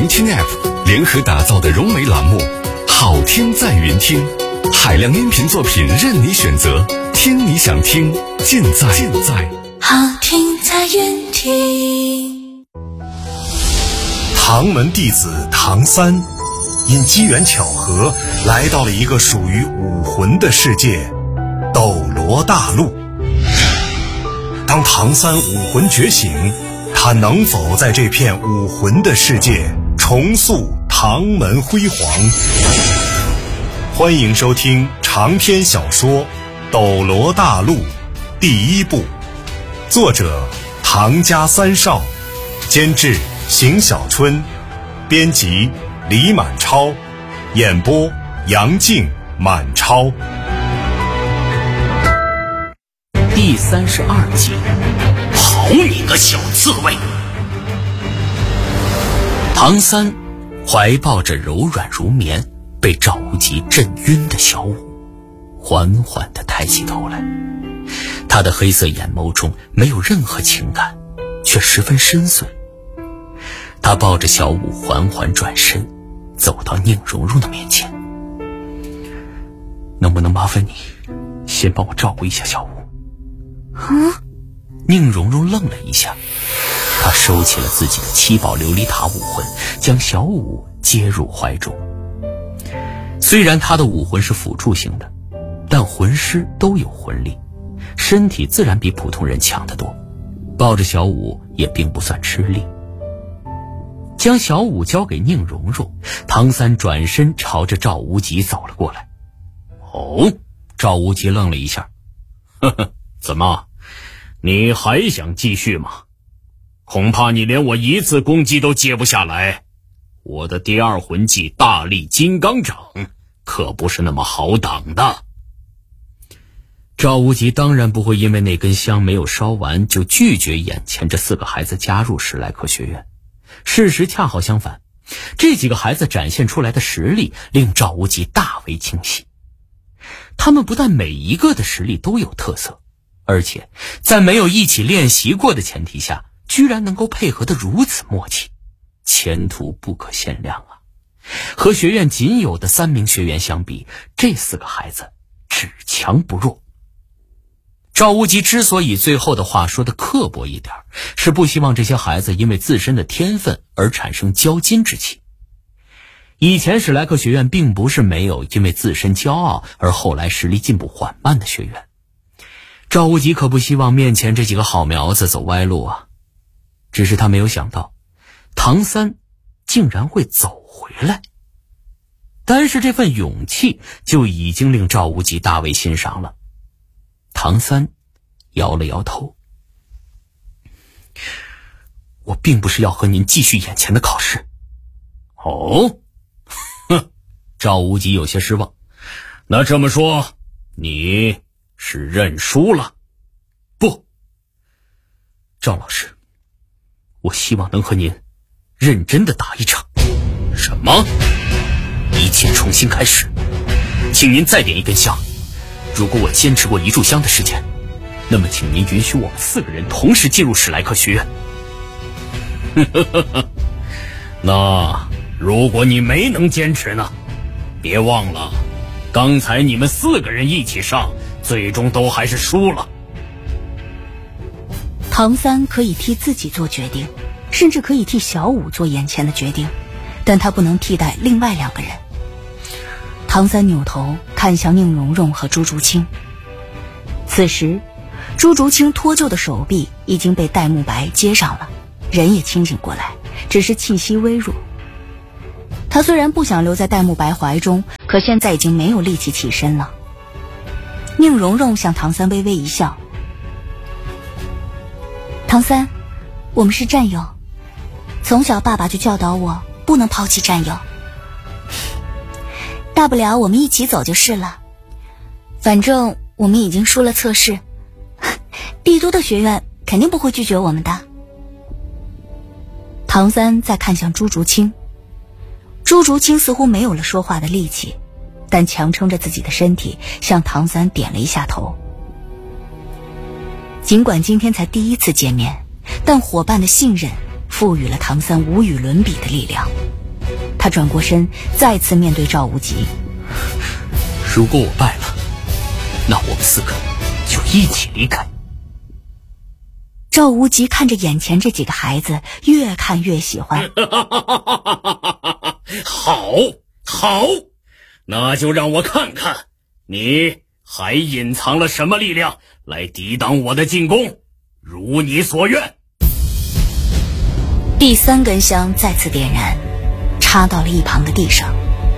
云听 App 联合打造的融媒栏目，好听在云听，海量音频作品任你选择，听你想听，尽在好听在云听。 唐门弟子唐三因机缘巧合来到了一个属于武魂的世界斗罗大陆。当唐三武魂觉醒，他能否在这片武魂的世界重塑唐门辉煌？欢迎收听长篇小说《斗罗大陆》第1部，作者唐家三少，监制邢小春，编辑李满超，演播杨静、满超。 第32集，好你个小刺猬！唐三怀抱着柔软如棉、被赵无极震晕的小舞，缓缓地抬起头来。他的黑色眼眸中没有任何情感，却十分深邃。他抱着小舞缓缓转身，走到宁荣荣的面前。能不能麻烦你先帮我照顾一下小舞？宁荣荣愣了一下，她收起了自己的7宝琉璃塔武魂，将小舞接入怀中。虽然她的武魂是辅助型的，但魂师都有魂力，身体自然比普通人强得多，抱着小舞也并不算吃力。将小舞交给宁荣荣，唐三转身朝着赵无极走了过来。哦，赵无极愣了一下，呵呵，怎么，你还想继续吗？恐怕你连我一次攻击都接不下来。我的第2魂技大力金刚掌可不是那么好挡的。赵无极当然不会因为那根香没有烧完就拒绝眼前这4个孩子加入史莱克学院。事实恰好相反，这几个孩子展现出来的实力令赵无极大为惊喜。他们不但每一个的实力都有特色，而且在没有一起练习过的前提下，居然能够配合得如此默契，前途不可限量啊！和学院仅有的3名学员相比，这4个孩子只强不弱。赵无极之所以最后的话说的刻薄一点，是不希望这些孩子因为自身的天分而产生骄矜之气。以前史莱克学院并不是没有因为自身骄傲而后来实力进步缓慢的学院，赵无极可不希望面前这几个好苗子走歪路啊。只是他没有想到唐三竟然会走回来，单是这份勇气就已经令赵无极大为欣赏了。唐三摇了摇头，我并不是要和您继续眼前的考试。哦，哼，赵无极有些失望。那这么说，你是认输了？不，赵老师，我希望能和您认真的打一场。什么？一切重新开始，请您再点一根香。如果我坚持过1炷香的时间，那么请您允许我们4个人同时进入史莱克学院。那如果你没能坚持呢？别忘了，刚才你们4个人一起上，最终都还是输了。 唐三可以替自己做决定，甚至可以替小舞做眼前的决定，但他不能替代另外2个人。唐三扭头看向宁荣荣和朱竹清，此时朱竹清脱臼的手臂已经被戴沐白接上了，人也清醒过来，只是气息微弱。他虽然不想留在戴沐白怀中，可现在已经没有力气起身了。宁荣荣向唐三微微一笑，唐三，我们是战友，从小爸爸就教导我不能抛弃战友，大不了我们一起走就是了。反正我们已经输了测试，帝都的学院肯定不会拒绝我们的。唐三再看向朱竹清，朱竹清似乎没有了说话的力气，但强撑着自己的身体向唐三点了一下头。尽管今天才第1次见面，但伙伴的信任赋予了唐三无与伦比的力量。 他转过身，再次面对赵无极。 如果我败了，那我们4个就一起离开。 赵无极看着眼前这几个孩子，越看越喜欢。 好，那就让我看看你还隐藏了什么力量来抵挡我的进攻，如你所愿。 第3根香再次点燃，插到了一旁的地上。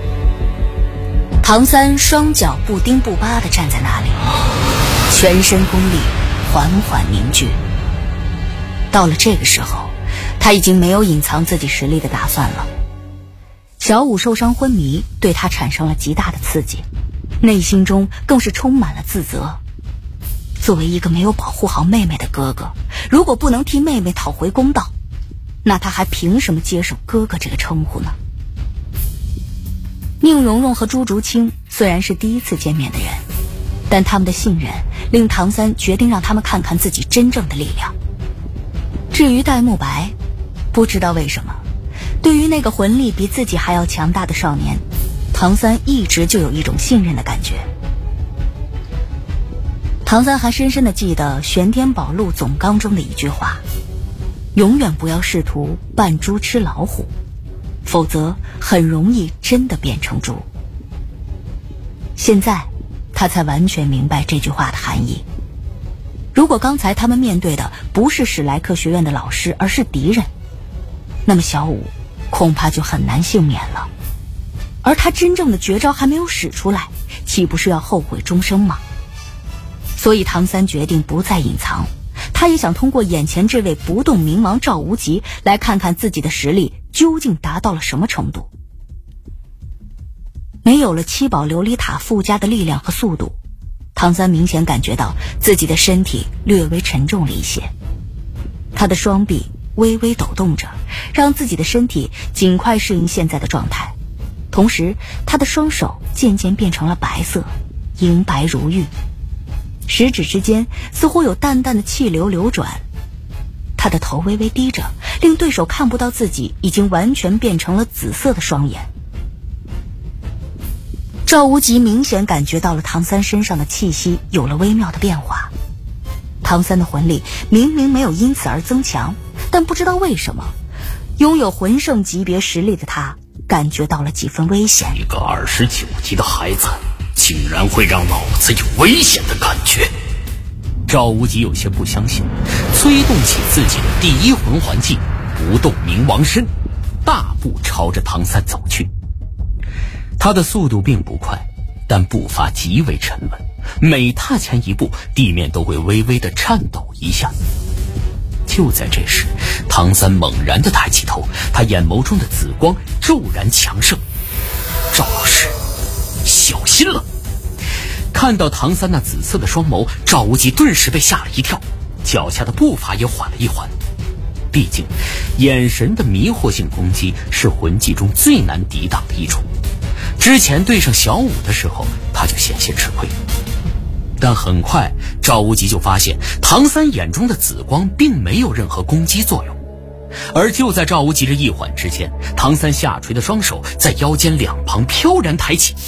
唐三双脚不丁不拔地站在那里，全身功力缓缓凝聚。到了这个时候，他已经没有隐藏自己实力的打算了。小五受伤昏迷，对他产生了极大的刺激，内心中更是充满了自责。作为一个没有保护好妹妹的哥哥，如果不能替妹妹讨回公道，那他还凭什么接受哥哥这个称呼呢？宁荣荣和朱竹清虽然是第一次见面的人，但他们的信任令唐三决定让他们看看自己真正的力量。至于戴沐白，不知道为什么，对于那个魂力比自己还要强大的少年，唐三一直就有一种信任的感觉。唐三还深深地记得玄天宝录总纲中的一句话：永远不要试图扮猪吃老虎，否则很容易真的变成猪。现在他才完全明白这句话的含义。如果刚才他们面对的不是史莱克学院的老师，而是敌人，那么小五恐怕就很难幸免了。而他真正的绝招还没有使出来，岂不是要后悔终生吗？所以唐三决定不再隐藏，他也想通过眼前这位不动明王赵无极来看看自己的实力究竟达到了什么程度。没有了7宝琉璃塔附加的力量和速度，唐三明显感觉到自己的身体略微沉重了一些。他的双臂微微抖动着，让自己的身体尽快适应现在的状态。同时他的双手渐渐变成了白色，莹白如玉，食指之间似乎有淡淡的气流流转。他的头微微低着，令对手看不到自己已经完全变成了紫色的双眼。赵无极明显感觉到了唐三身上的气息有了微妙的变化。唐三的魂力明明没有因此而增强，但不知道为什么，拥有魂圣级别实力的他感觉到了几分危险。 一个29级的孩子竟然会让老子有危险的感觉。 赵无极有些不相信，催动起自己的第1魂环技不动明王身，大步朝着唐三走去。他的速度并不快，但步伐极为沉稳，每踏前一步，地面都会微微的颤抖一下。就在这时，唐三猛然地抬起头，他眼眸中的紫光骤然强盛。赵老师，小心了！看到唐三那紫色的双眸，赵无极顿时被吓了一跳，脚下的步伐也缓了一缓。毕竟眼神的迷惑性攻击是魂技中最难抵挡的一种，之前对上小五的时候他就险些吃亏。但很快赵无极就发现唐三眼中的紫光并没有任何攻击作用。而就在赵无极这一缓之间，唐三下垂的双手在腰间两旁飘然抬起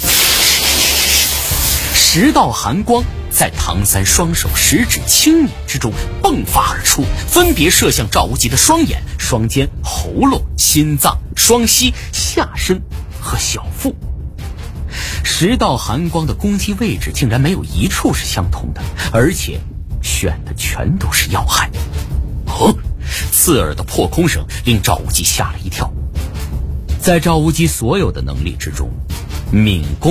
，10道寒光在唐三双手食指轻捻之中迸发而出，分别射向赵无极的双眼、双肩、喉咙、心脏、双膝、下身和小腹。10道寒光的攻击位置竟然没有一处是相同的，而且选的全都是要害。刺耳的破空声令赵无极吓了一跳。在赵无极所有的能力之中，敏攻